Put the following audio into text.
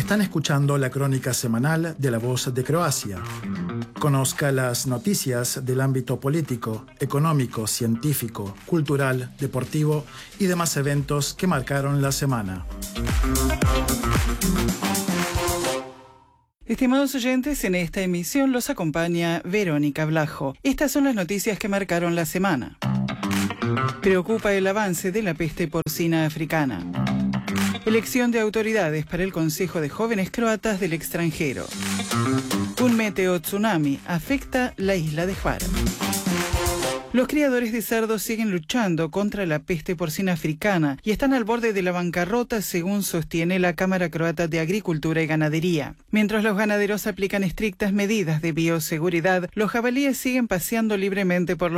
Están escuchando la crónica semanal de La Voz de Croacia. Conozca las noticias del ámbito político, económico, científico, cultural, deportivo y demás eventos que marcaron la semana. Estimados oyentes, en esta emisión los acompaña Verónica Blajo. Estas son las noticias que marcaron la semana. Preocupa el avance de la peste porcina africana. Elección de autoridades para el Consejo de Jóvenes Croatas del extranjero. Un meteo-tsunami afecta la isla de Hvar. Los criadores de cerdos siguen luchando contra la peste porcina africana y están al borde de la bancarrota, según sostiene la Cámara Croata de Agricultura y Ganadería. Mientras los ganaderos aplican estrictas medidas de bioseguridad, los jabalíes siguen paseando libremente por los